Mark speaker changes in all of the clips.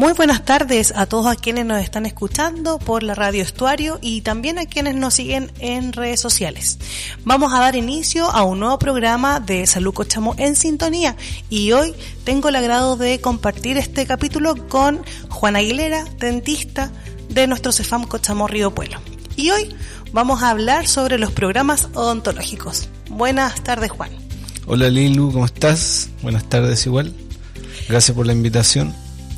Speaker 1: Muy buenas tardes a todos a quienes nos están escuchando por la Radio Estuario y también a quienes nos siguen en redes sociales. Vamos a dar inicio a un nuevo programa de Salud Cochamó en Sintonía y hoy tengo el agrado de compartir este capítulo con Juan Aguilera, dentista de nuestro CEFAM Cochamó Río Puelo. Y hoy vamos a hablar sobre los programas odontológicos. Buenas tardes, Juan.
Speaker 2: Hola Lilu, ¿cómo estás? Buenas tardes igual. Gracias por la invitación.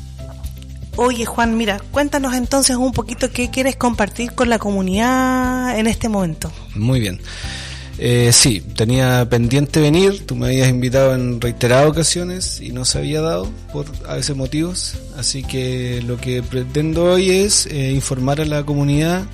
Speaker 1: Oye Juan, mira, cuéntanos entonces un poquito qué quieres compartir con la comunidad en este momento.
Speaker 2: Muy bien. Sí, tenía pendiente venir, tú me habías invitado en reiteradas ocasiones y no se había dado por a veces motivos, así que lo que pretendo hoy es informar a la comunidad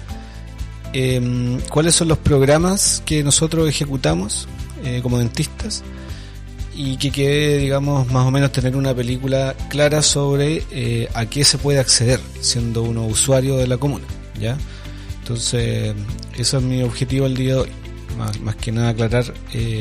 Speaker 2: cuáles son los programas que nosotros ejecutamos como dentistas y que quede, digamos, más o menos tener una película clara sobre a qué se puede acceder siendo uno usuario de la comuna, ¿ya? Entonces, ese es mi objetivo el día de hoy, más que nada aclarar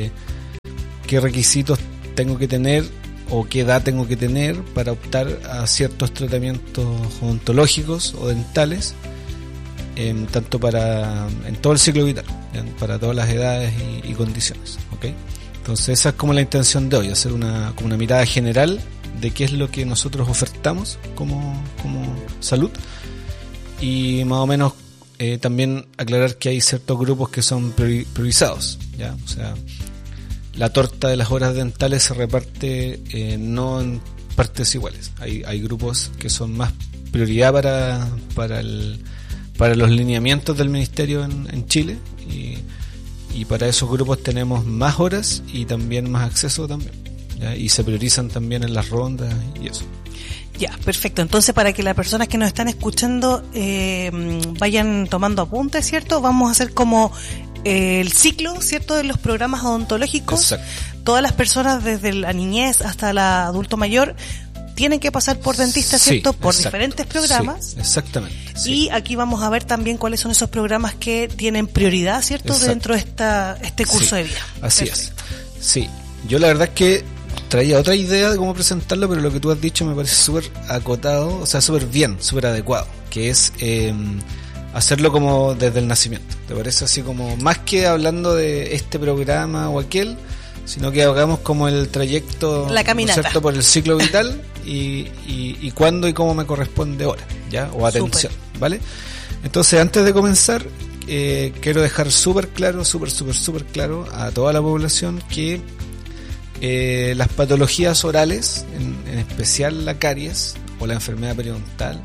Speaker 2: qué requisitos tengo que tener o qué edad tengo que tener para optar a ciertos tratamientos odontológicos o dentales, tanto en todo el ciclo vital, ¿ya? Para todas las edades y condiciones, ¿ok? Entonces esa es como la intención de hoy, hacer como una mirada general de qué es lo que nosotros ofertamos como salud y más o menos también aclarar que hay ciertos grupos que son priorizados, ¿ya? O sea, la torta de las horas dentales se reparte no en partes iguales, hay grupos que son más prioridad para los lineamientos del Ministerio en Chile y para esos grupos tenemos más horas y también más acceso también, ¿ya? Y se priorizan también en las rondas y eso.
Speaker 1: Ya, perfecto. Entonces, para que las personas que nos están escuchando vayan tomando apuntes, ¿cierto? Vamos a hacer como el ciclo, ¿cierto?, de los programas odontológicos.
Speaker 2: Exacto.
Speaker 1: Todas las personas, desde la niñez hasta el adulto mayor, tienen que pasar por dentistas, ¿cierto?, por diferentes programas.
Speaker 2: Sí, exactamente. Sí.
Speaker 1: Y aquí vamos a ver también cuáles son esos programas que tienen prioridad, ¿cierto?, dentro de este curso de vida.
Speaker 2: Así perfecto. Es. Sí, yo la verdad es que traía otra idea de cómo presentarlo, pero lo que tú has dicho me parece súper acotado, o sea, súper bien, súper adecuado, que es hacerlo como desde el nacimiento. ¿Te parece? Así como, más que hablando de este programa o aquel, sino que hagamos como el trayecto,
Speaker 1: la caminata,
Speaker 2: ¿cierto?, por el ciclo vital y cuándo y cómo me corresponde ahora, ¿ya? O atención, super. ¿Vale? Entonces, antes de comenzar, quiero dejar súper claro a toda la población que las patologías orales, en especial la caries o la enfermedad periodontal,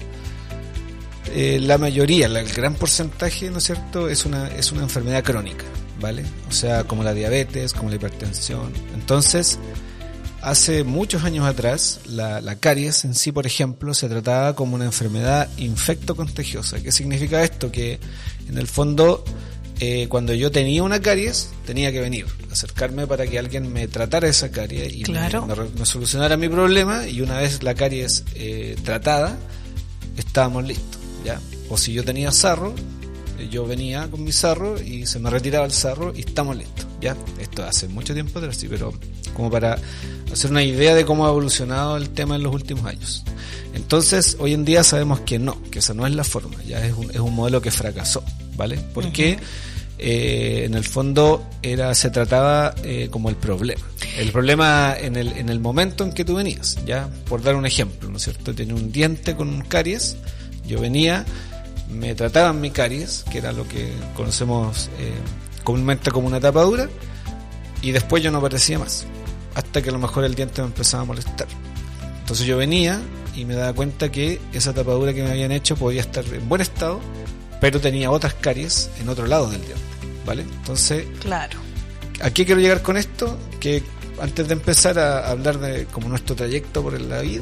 Speaker 2: la mayoría, el gran porcentaje, ¿no es cierto?, es una enfermedad crónica, ¿vale? O sea, como la diabetes, como la hipertensión. Entonces, hace muchos años atrás, la caries en sí, por ejemplo, se trataba como una enfermedad infectocontagiosa. ¿Qué significa esto? Que en el fondo, cuando yo tenía una caries, tenía que venir, acercarme para que alguien me tratara esa caries y
Speaker 1: claro,
Speaker 2: me solucionara mi problema, y una vez la caries tratada, estábamos listos, ¿ya? O si yo tenía sarro, yo venía con mi sarro y se me retiraba el sarro y estamos listos, ¿ya? Esto hace mucho tiempo atrás, sí, pero como para hacer una idea de cómo ha evolucionado el tema en los últimos años. Entonces, hoy en día sabemos que no, que esa no es la forma, ya es un modelo que fracasó, ¿vale? Porque en el fondo se trataba como el problema en el momento en que tú venías, ya, por dar un ejemplo, ¿no es cierto? Tenía un diente con caries, yo venía, me trataban mi caries, que era lo que conocemos comúnmente como una tapadura, y después yo no aparecía más, hasta que a lo mejor el diente me empezaba a molestar. Entonces yo venía y me daba cuenta que esa tapadura que me habían hecho podía estar en buen estado, pero tenía otras caries en otro lado del diente, ¿vale? Entonces,
Speaker 1: claro,
Speaker 2: ¿a qué quiero llegar con esto? Que antes de empezar a hablar de como nuestro trayecto por la vida,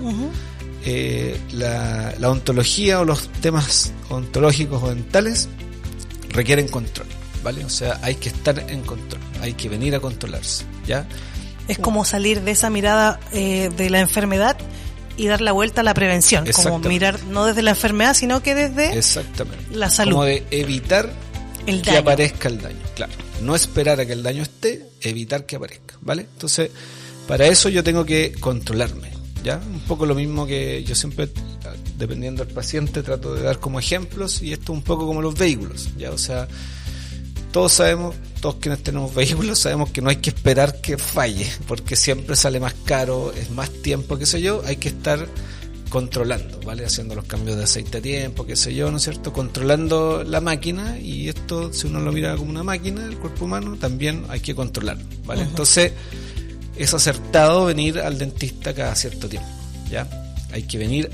Speaker 2: la odontología o los temas odontológicos o dentales requieren control, ¿vale? O sea, hay que estar en control, hay que venir a controlarse, ¿ya?
Speaker 1: Es como salir de esa mirada de la enfermedad y dar la vuelta a la prevención, como mirar no desde la enfermedad, sino que desde la salud.
Speaker 2: Como de evitar que aparezca el daño, claro. No esperar a que el daño esté, evitar que aparezca, ¿vale? Entonces, para eso yo tengo que controlarme, ¿ya? Un poco lo mismo que yo siempre, dependiendo del paciente, trato de dar como ejemplos, y esto un poco como los vehículos, ¿ya? O sea, todos sabemos, todos quienes tenemos vehículos sabemos que no hay que esperar que falle, porque siempre sale más caro, es más tiempo, qué sé yo, hay que estar controlando, ¿vale? Haciendo los cambios de aceite a tiempo, qué sé yo, ¿no es cierto? Controlando la máquina, y esto, si uno lo mira como una máquina, el cuerpo humano, también hay que controlarlo, ¿vale? Entonces, es acertado venir al dentista cada cierto tiempo, ¿ya? Hay que venir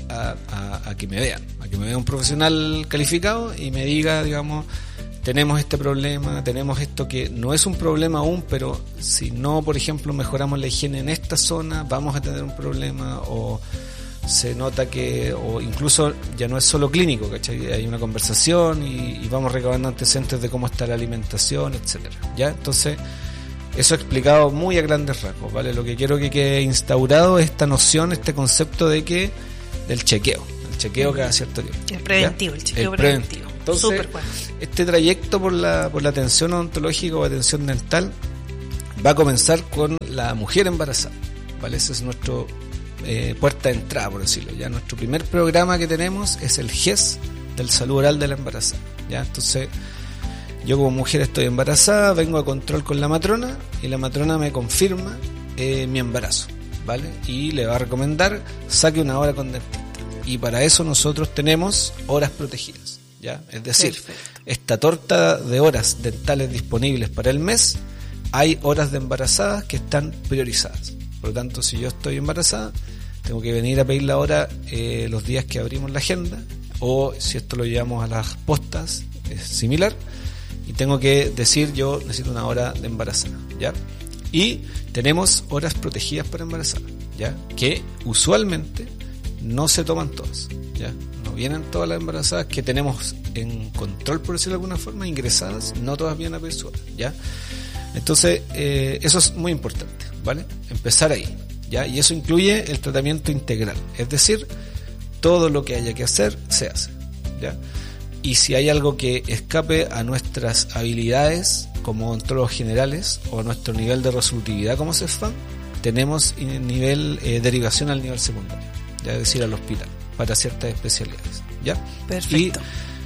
Speaker 2: a que me vean, a que me vea un profesional calificado y me diga, digamos, tenemos este problema, tenemos esto que no es un problema aún, pero si no, por ejemplo, mejoramos la higiene en esta zona, vamos a tener un problema, o se nota que, o incluso ya no es solo clínico, ¿cachai? Hay una conversación y vamos recabando antecedentes de cómo está la alimentación, etcétera, ¿ya? Entonces, eso explicado muy a grandes rasgos, ¿vale? Lo que quiero que quede instaurado es esta noción, este concepto de que del chequeo, el chequeo cada cierto tiempo.
Speaker 1: El preventivo, ¿ya? El chequeo preventivo.
Speaker 2: Entonces,
Speaker 1: súper bueno.
Speaker 2: Este trayecto por la atención odontológica o atención dental va a comenzar con la mujer embarazada, ¿vale? Ese es nuestro puerta de entrada, por decirlo, ¿ya? Nuestro primer programa que tenemos es el GES del salud oral de la embarazada, ¿ya? Entonces, yo como mujer estoy embarazada, vengo a control con la matrona y la matrona me confirma mi embarazo, ¿vale? Y le va a recomendar saque una hora con dentista. Y para eso nosotros tenemos horas protegidas, ¿ya? Es decir, perfecto, esta torta de horas dentales disponibles para el mes, hay horas de embarazadas que están priorizadas. Por lo tanto, si yo estoy embarazada, tengo que venir a pedir la hora los días que abrimos la agenda, o si esto lo llevamos a las postas, es similar, y tengo que decir yo necesito una hora de embarazada, ¿ya? Y tenemos horas protegidas para embarazada, ¿ya? Que usualmente no se toman todas, ¿ya? No vienen todas las embarazadas que tenemos en control, por decirlo de alguna forma, ingresadas, no todas vienen a pedir su hora, ¿ya? Entonces, eso es muy importante, ¿vale? Empezar ahí, ¿ya? Y eso incluye el tratamiento integral, es decir, todo lo que haya que hacer, se hace, ¿ya? Y si hay algo que escape a nuestras habilidades como odontólogos generales o a nuestro nivel de resolutividad como CESFAM, tenemos nivel derivación al nivel secundario, ¿ya? Es decir, al hospital, para ciertas especialidades, ¿ya?
Speaker 1: Perfecto.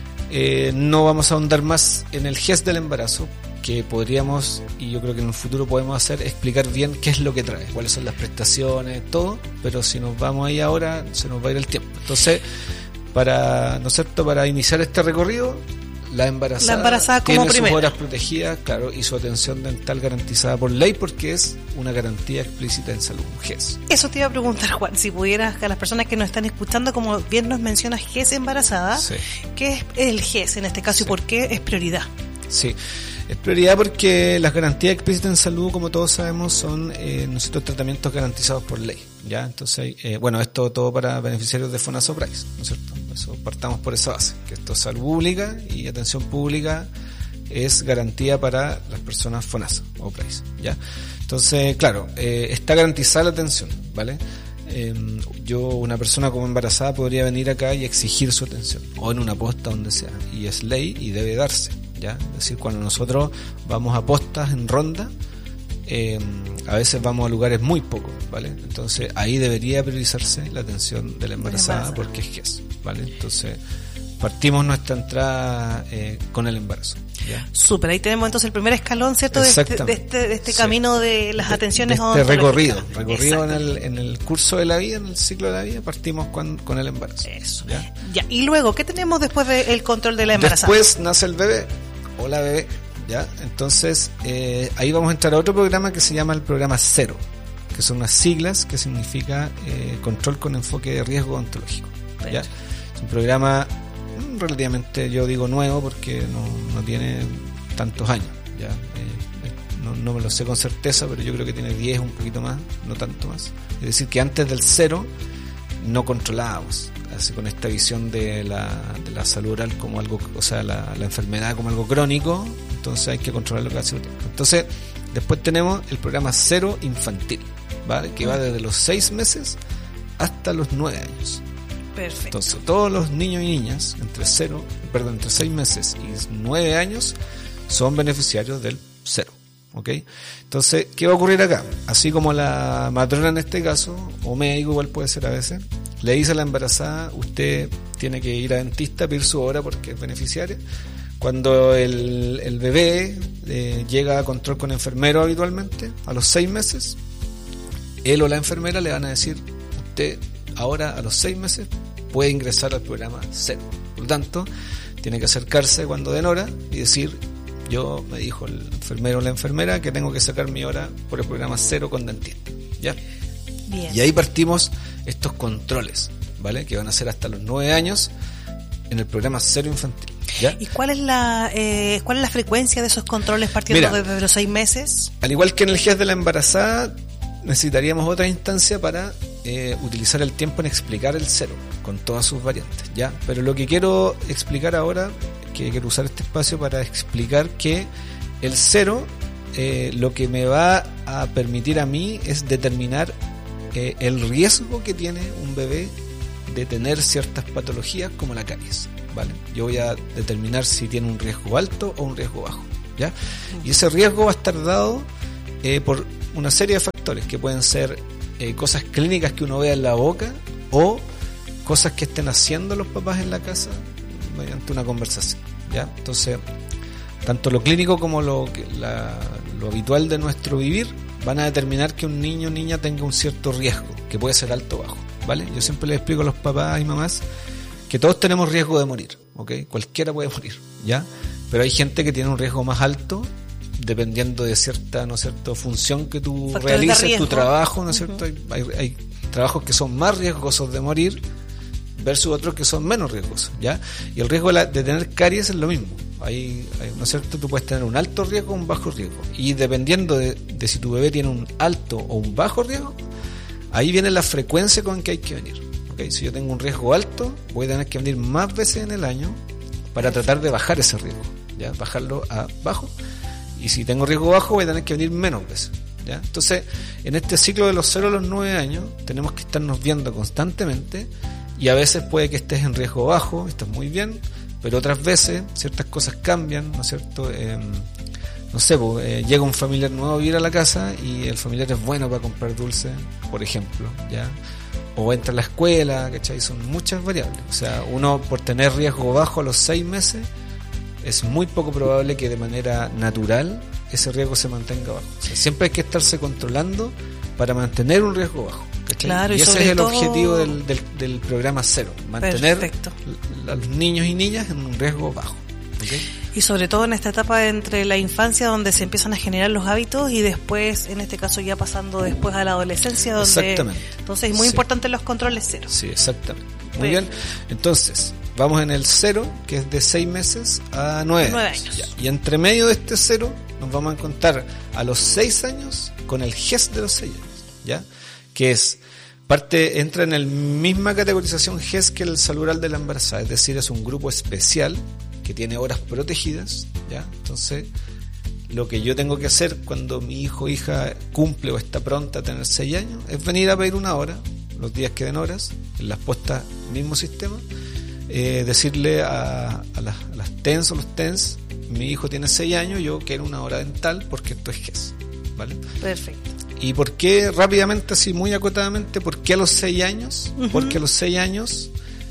Speaker 2: Y no vamos a ahondar más en el GES del embarazo, que podríamos, y yo creo que en un futuro podemos hacer, explicar bien qué es lo que trae, cuáles son las prestaciones, todo, pero si nos vamos ahí ahora, se nos va a ir el tiempo. Entonces, para, ¿no es cierto?, para iniciar este recorrido, la embarazada
Speaker 1: como
Speaker 2: tiene
Speaker 1: primera,
Speaker 2: sus horas protegidas, claro, y su atención dental garantizada por ley, porque es una garantía explícita en salud, un GES.
Speaker 1: Eso te iba a preguntar, Juan, si pudieras, a las personas que nos están escuchando, como bien nos mencionas, GES embarazada, sí, ¿qué es el GES en este caso, sí, y por qué es prioridad?
Speaker 2: Sí, es prioridad porque las garantías explícitas en salud, como todos sabemos, son nuestros tratamientos garantizados por ley, ¿ya? Entonces, bueno, esto todo para beneficiarios de FONASA o PRAIS, ¿no es cierto? Eso, partamos por esa base, que esto es salud pública y atención pública es garantía para las personas FONASA o PRAIS, ¿ya? Entonces, claro, está garantizada la atención, ¿vale? Una persona como embarazada podría venir acá y exigir su atención, o en una posta, donde sea, y es ley y debe darse, ¿ya? Es decir, cuando nosotros vamos a postas en ronda, a veces vamos a lugares muy pocos, ¿vale? Entonces ahí debería priorizarse la atención de la embarazada porque es GES, ¿vale? Entonces partimos nuestra entrada con el embarazo, ¿ya?
Speaker 1: Súper, ahí tenemos entonces el primer escalón, ¿cierto? De este sí, camino de las atenciones
Speaker 2: odontológicas. Recorrido en el curso de la vida, en el ciclo de la vida, partimos con el embarazo.
Speaker 1: Eso. ¿Ya? Y luego, ¿qué tenemos después del control de la embarazada?
Speaker 2: Después nace el bebé o la bebé, ¿ya? Entonces, ahí vamos a entrar a otro programa que se llama el programa 0, que son unas siglas que significa control con enfoque de riesgo odontológico, ¿ya? Es un programa relativamente, yo digo nuevo porque no tiene tantos años, ¿ya? No me lo sé con certeza, pero yo creo que tiene 10, un poquito más, no tanto más. Es decir, que antes del 0 no controlábamos, así, con esta visión de la salud oral como algo, o sea, la enfermedad como algo crónico, entonces hay que controlarlo cada cierto tiempo. Entonces, después tenemos el programa 0 infantil, ¿vale? Que va desde los 6 meses hasta los 9 años.
Speaker 1: Perfecto.
Speaker 2: Entonces, todos los niños y niñas entre 6 meses y 9 años son beneficiarios del 0. ¿ok? Entonces, ¿qué va a ocurrir acá? Así como la matrona en este caso, o médico igual puede ser a veces, le dice a la embarazada, usted tiene que ir a dentista, pedir su hora porque es beneficiaria. Cuando el bebé llega a control con enfermero habitualmente, a los 6 meses, él o la enfermera le van a decir, usted ahora a los 6 meses puede ingresar al programa 0. Por lo tanto, tiene que acercarse cuando den hora y decir, yo me dijo el enfermero o la enfermera que tengo que sacar mi hora por el programa 0 con dentista. ¿Ya?
Speaker 1: Bien.
Speaker 2: Y ahí partimos estos controles, ¿vale? Que van a ser hasta los 9 años en el programa 0 infantil. ¿Ya?
Speaker 1: ¿Y cuál es la frecuencia de esos controles partiendo desde los 6 meses?
Speaker 2: Al igual que en el GES de la embarazada, necesitaríamos otra instancia para utilizar el tiempo en explicar el 0 con todas sus variantes, ¿ya? Pero lo que quiero explicar ahora, que quiero usar este espacio para explicar que el 0 lo que me va a permitir a mí es determinar el riesgo que tiene un bebé de tener ciertas patologías como la caries, ¿vale? Yo voy a determinar si tiene un riesgo alto o un riesgo bajo, ¿ya? Y ese riesgo va a estar dado por una serie de factores que pueden ser cosas clínicas que uno vea en la boca o cosas que estén haciendo los papás en la casa mediante una conversación, ¿ya? Entonces, tanto lo clínico como lo habitual de nuestro vivir van a determinar que un niño o niña tenga un cierto riesgo, que puede ser alto o bajo, ¿vale? Yo siempre les explico a los papás y mamás que todos tenemos riesgo de morir, ¿ok? Cualquiera puede morir, ¿ya? Pero hay gente que tiene un riesgo más alto dependiendo de cierta, ¿no es cierto?, función que tú realices, tu trabajo, ¿no es cierto? Hay trabajos que son más riesgosos de morir versus otros que son menos riesgosos, ¿ya? Y el riesgo de tener caries es lo mismo. ¿No es cierto? Tú puedes tener un alto riesgo o un bajo riesgo. Y dependiendo de si tu bebé tiene un alto o un bajo riesgo, ahí viene la frecuencia con que hay que venir. ¿Okay? Si yo tengo un riesgo alto, voy a tener que venir más veces en el año para tratar de bajar ese riesgo, ¿ya? Bajarlo a bajo. Y si tengo riesgo bajo, voy a tener que venir menos veces, ¿ya? Entonces, en este ciclo de los 0 a los 9 años, tenemos que estarnos viendo constantemente. Y a veces puede que estés en riesgo bajo, estás muy bien, pero otras veces ciertas cosas cambian, ¿no es cierto? No sé, llega un familiar nuevo a vivir a la casa y el familiar es bueno para comprar dulces, por ejemplo, ¿ya? O entra a la escuela, ¿cachai? Son muchas variables. O sea, uno por tener riesgo bajo a los 6 meses, es muy poco probable que de manera natural ese riesgo se mantenga bajo. O sea, siempre hay que estarse controlando para mantener un riesgo bajo. ¿Cachai?
Speaker 1: Claro,
Speaker 2: y ese es el objetivo del programa 0, mantener a los niños y niñas en un riesgo bajo, ¿okay?
Speaker 1: Y sobre todo en esta etapa entre la infancia donde se empiezan a generar los hábitos y después, en este caso ya pasando después a la adolescencia, donde
Speaker 2: exactamente.
Speaker 1: Entonces es muy importante los controles 0.
Speaker 2: Sí, exactamente. Muy bien. Entonces, vamos en el 0, que es de 6 meses a 9 años. Ya. Y entre medio de este 0 nos vamos a encontrar a los 6 años con el GES de los 6 años, ¿ya? Que es entra en la misma categorización GES que el salud oral de la embarazada, es decir, es un grupo especial que tiene horas protegidas, ¿ya? Entonces, lo que yo tengo que hacer cuando mi hijo o hija cumple o está pronta a tener 6 años es venir a pedir una hora, los días que den horas, en las postas mismo sistema, decirle a las TENS o los TENS, mi hijo tiene 6 años, yo quiero una hora dental porque esto es GES, ¿vale?
Speaker 1: Perfecto.
Speaker 2: ¿Y por qué, rápidamente, así muy acotadamente, por qué a los 6 años? Uh-huh. Porque a los 6 años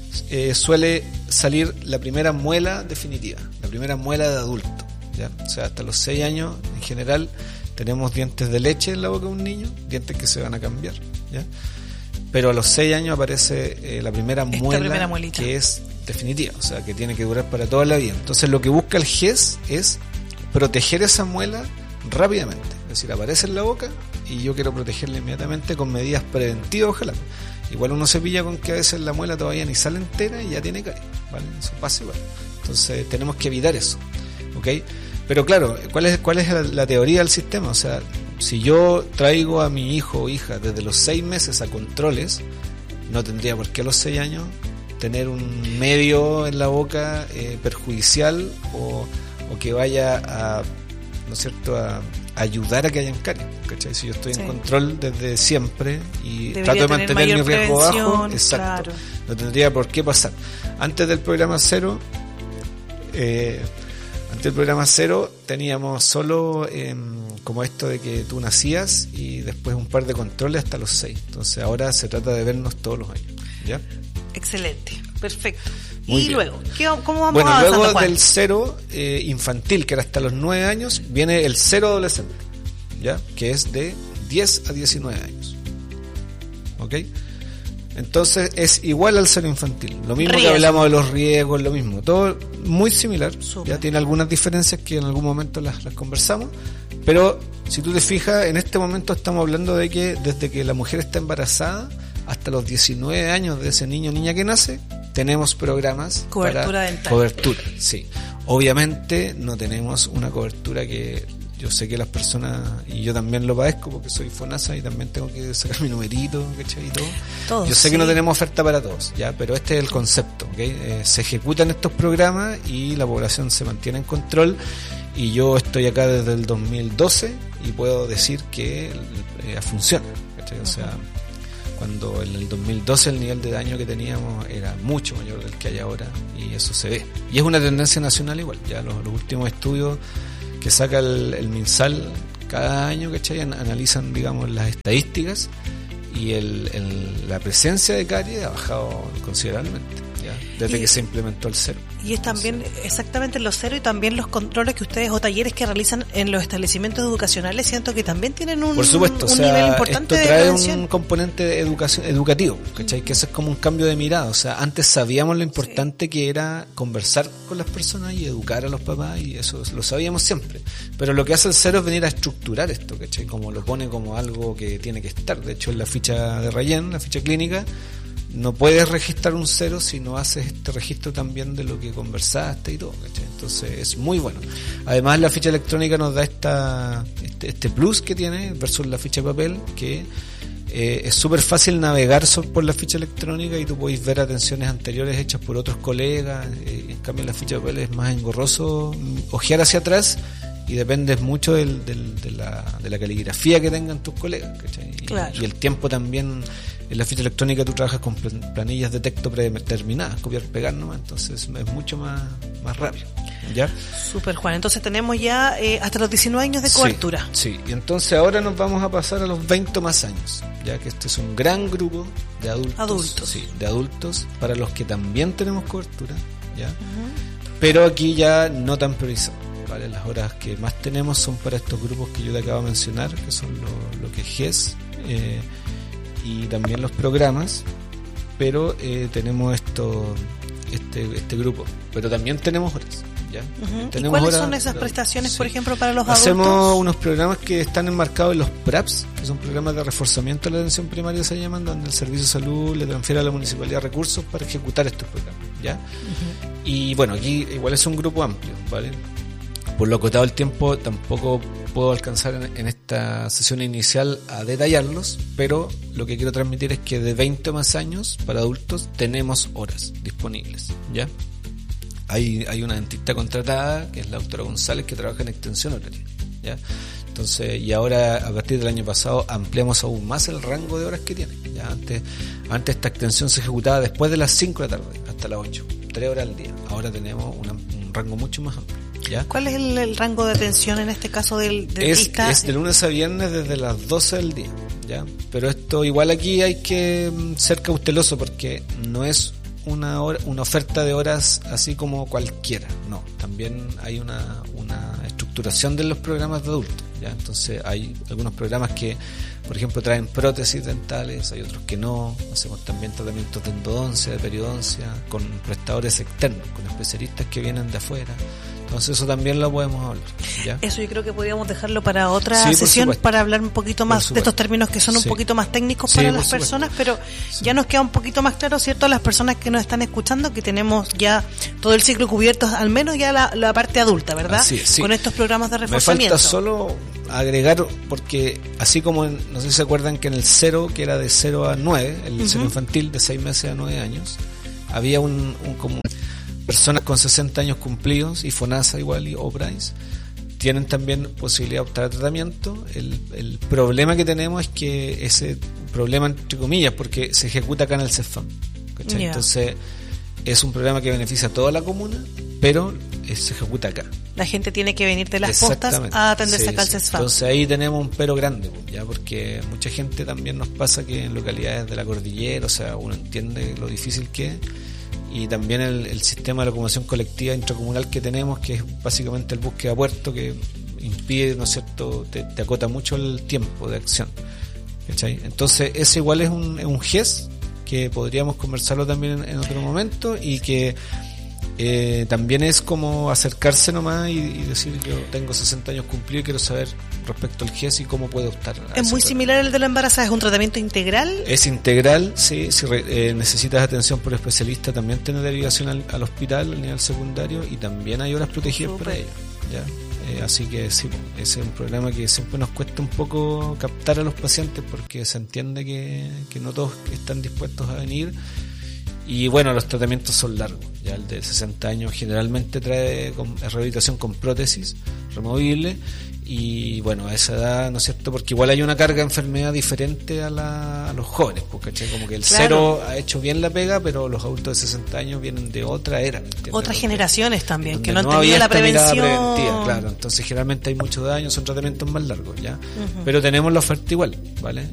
Speaker 2: suele salir la primera muela definitiva, la primera muela de adulto, ¿ya? O sea, hasta los 6 años, en general, tenemos dientes de leche en la boca de un niño, dientes que se van a cambiar, ¿ya? Pero a los 6 años aparece la primera muela que es definitiva, o sea, que tiene que durar para toda la vida. Entonces, lo que busca el GES es proteger esa muela rápidamente. Es decir, aparece en la boca y yo quiero protegerla inmediatamente con medidas preventivas, ojalá. Igual uno se pilla con que a veces la muela todavía ni sale entera y ya tiene caries, ¿vale? Eso pasa igual. Entonces tenemos que evitar eso, ¿ok? Pero claro, ¿cuál es la teoría del sistema? O sea, si yo traigo a mi hijo o hija desde los 6 meses a controles, no tendría por qué a los 6 años tener un medio en la boca perjudicial o que vaya a, ¿no es cierto?, a ayudar a que hayan caries, ¿cachai? Si yo estoy en control desde siempre y debería trato de mantener mi riesgo bajo, exacto, claro. No tendría por qué pasar. Antes del programa 0, Ante el programa 0 teníamos solo como esto de que tú nacías y después un par de controles hasta los 6. Entonces ahora se trata de vernos todos los años, ¿ya?
Speaker 1: Excelente, perfecto.
Speaker 2: Muy
Speaker 1: y
Speaker 2: bien.
Speaker 1: Luego, ¿cómo vamos avanzando,
Speaker 2: luego
Speaker 1: Juan?
Speaker 2: del 0 infantil, que era hasta los 9 años, viene el 0 adolescente, ¿ya? Que es de 10 a 19 años. ¿Ok? Entonces es igual al 0 infantil. Lo mismo
Speaker 1: Riesgo.
Speaker 2: que hablamos de los riesgos, lo mismo. Todo muy similar.
Speaker 1: Súper.
Speaker 2: Ya tiene algunas diferencias que en algún momento las conversamos. Pero si tú te fijas, en este momento estamos hablando de que desde que la mujer está embarazada hasta los 19 años de ese niño o niña que nace, tenemos programas
Speaker 1: Cobertura
Speaker 2: para
Speaker 1: dental.
Speaker 2: cobertura, sí. Obviamente no tenemos una cobertura que yo sé que las personas, y yo también lo padezco porque soy FONASA y también tengo que sacar mi numerito, ¿cachai? Y todo.
Speaker 1: Todos,
Speaker 2: Yo sé
Speaker 1: sí.
Speaker 2: que no tenemos oferta para todos, ya, pero este es el concepto, ¿okay? Se ejecutan estos programas y la población se mantiene en control. Y yo estoy acá desde el 2012 y puedo decir que funciona, ¿cachai? O sea, cuando en el 2012 el nivel de daño que teníamos era mucho mayor del que hay ahora, y eso se ve. Y es una tendencia nacional igual, ya los últimos estudios que saca el MinSal cada año, ¿cachai? Analizan, digamos, las estadísticas, y la presencia de caries ha bajado considerablemente, ¿ya? Desde que se implementó el 0.
Speaker 1: Y es también exactamente los 0 y también los controles que ustedes o talleres que realizan en los establecimientos educacionales, siento que también tienen un,
Speaker 2: por supuesto,
Speaker 1: un
Speaker 2: o sea,
Speaker 1: nivel importante
Speaker 2: esto
Speaker 1: de
Speaker 2: trae
Speaker 1: prevención.
Speaker 2: un componente de educativo, ¿cachai? Que eso es como un cambio de mirada. O sea, antes sabíamos lo importante que era conversar con las personas y educar a los papás, y eso lo sabíamos siempre. Pero lo que hace el 0 es venir a estructurar esto, ¿cachai? Como lo pone como algo que tiene que estar. De hecho, en la ficha de Rayen, la ficha clínica, no puedes registrar un 0 si no haces este registro también de lo que conversaste y todo, ¿cachai? Entonces es muy bueno. Además, la ficha electrónica nos da este plus que tiene versus la ficha de papel, que es súper fácil navegar por la ficha electrónica y tú podéis ver atenciones anteriores hechas por otros colegas. En cambio, la ficha de papel es más engorroso ojear hacia atrás, y dependes mucho de la caligrafía que tengan tus colegas, ¿cachai?
Speaker 1: Claro.
Speaker 2: Y el tiempo también. En la ficha electrónica tú trabajas con planillas de texto predeterminadas, copiar, pegar nomás, entonces es mucho más rápido, ¿ya?
Speaker 1: Super, Juan. Entonces tenemos ya hasta los 19 años de cobertura.
Speaker 2: Sí, y entonces ahora nos vamos a pasar a los 20 más años, ya que este es un gran grupo de adultos. Sí, de adultos para los que también tenemos cobertura, ¿ya? Pero aquí ya no tan priorizado, ¿vale? Las horas que más tenemos son para estos grupos que yo te acabo de mencionar, que son lo que es GES, y también los programas, pero tenemos este grupo, pero también tenemos horas, ¿ya?
Speaker 1: ¿Y cuáles son esas prestaciones, por ejemplo, para los
Speaker 2: Hacemos
Speaker 1: adultos?
Speaker 2: unos programas que están enmarcados en los PRAPS, que son programas de reforzamiento de la atención primaria, se llaman, donde el Servicio de Salud le transfiere a la municipalidad recursos para ejecutar estos programas, ¿ya? Y bueno, aquí igual es un grupo amplio, ¿vale? Por lo acotado el tiempo tampoco puedo alcanzar en esta sesión inicial a detallarlos, pero lo que quiero transmitir es que de 20 o más años para adultos tenemos horas disponibles, ¿ya? Hay una dentista contratada, que es la doctora González, que trabaja en extensión horaria, ¿ya? Entonces, y ahora a partir del año pasado ampliamos aún más el rango de horas que tiene, ¿ya? Antes esta extensión se ejecutaba después de las 5 de la tarde hasta las 8, 3 horas al día. Ahora tenemos un rango mucho más amplio, ¿ya?
Speaker 1: ¿Cuál es el rango de atención en este caso del dentista?
Speaker 2: Es de lunes a viernes desde las 12 del día, ¿ya? Pero esto igual aquí hay que ser cauteloso, porque no es una oferta de horas así como cualquiera, no, también hay una estructuración de los programas de adultos, ¿ya? Entonces hay algunos programas que, por ejemplo, traen prótesis dentales, hay otros que no. Hacemos también tratamientos de endodoncia, de periodoncia, con prestadores externos, con especialistas que vienen de afuera. Entonces eso también lo podemos hablar, ¿ya?
Speaker 1: Eso yo creo que podríamos dejarlo para otra
Speaker 2: Sí, por
Speaker 1: sesión,
Speaker 2: supuesto.
Speaker 1: para hablar un poquito más de estos términos que son un
Speaker 2: Sí.
Speaker 1: poquito más técnicos
Speaker 2: Sí,
Speaker 1: para
Speaker 2: por
Speaker 1: las
Speaker 2: supuesto.
Speaker 1: personas, pero
Speaker 2: Sí.
Speaker 1: ya nos queda un poquito más claro, ¿cierto? Las personas que nos están escuchando, que tenemos ya todo el ciclo cubierto, al menos ya la parte adulta, ¿verdad?
Speaker 2: Así es, sí.
Speaker 1: Con estos programas de
Speaker 2: Me
Speaker 1: reforzamiento.
Speaker 2: falta solo agregar, porque así como no sé si se acuerdan que en el 0, que era de 0 a 9, el 0 infantil de 6 meses a 9 años, había como personas con 60 años cumplidos, y FONASA igual, y OBRAIS, tienen también posibilidad de optar a tratamiento. El problema que tenemos es que ese problema, entre comillas, porque se ejecuta acá en el CEFAM, ¿cachai?
Speaker 1: Ya.
Speaker 2: Entonces es un programa que beneficia a toda la comuna, pero se ejecuta acá.
Speaker 1: La gente tiene que venir de las postas a atenderse acá al CESFAM.
Speaker 2: Entonces ahí tenemos un pero grande, ya, porque mucha gente también nos pasa que en localidades de la cordillera, o sea, uno entiende lo difícil que es, y también el sistema de locomoción colectiva intracomunal que tenemos, que es básicamente el búsqueda a puerto, que impide, ¿no es cierto?, te acota mucho el tiempo de acción, ¿cachai? Entonces ese igual es un GES que podríamos conversarlo también en otro momento, y que también es como acercarse nomás y decir, yo tengo 60 años cumplidos y quiero saber respecto al GES y cómo puedo optar.
Speaker 1: Es muy similar al de la embarazada, es un tratamiento integral.
Speaker 2: Es integral, sí. Si necesitas atención por especialista, también tienes derivación al hospital, al nivel secundario, y también hay horas protegidas para ello, ¿ya? Así que sí, ese es un programa que siempre nos cuesta un poco captar a los pacientes, porque se entiende que no todos están dispuestos a venir. Y bueno, los tratamientos son largos. Ya el de 60 años generalmente trae rehabilitación con prótesis removible, y bueno, a esa edad, ¿no es cierto? Porque igual hay una carga de enfermedad diferente a los jóvenes, porque como que el cero ha hecho bien la pega, pero los adultos de 60 años vienen de otra era, ¿entiendes?
Speaker 1: Otras generaciones también,
Speaker 2: donde
Speaker 1: que no han tenido la prevención
Speaker 2: preventiva, claro. Entonces generalmente hay mucho daño, son tratamientos más largos, ¿ya? Pero tenemos la oferta igual, ¿vale?